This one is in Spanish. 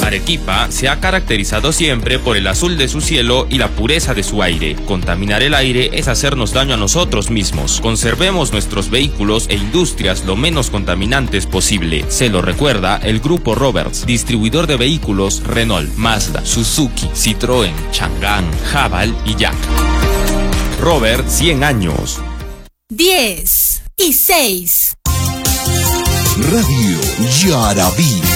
Arequipa se ha caracterizado siempre por el azul de su cielo y la pureza de su aire. Contaminar el aire es hacernos daño a nosotros mismos. Conservemos nuestros vehículos e industrias lo menos contaminantes posible. Se lo recuerda el Grupo Roberts, distribuidor de vehículos Renault, Mazda, Suzuki, Citroën, Chang'an, Haval y Jack. Robert, 100 años. 10 y 6. Radio Yarabí.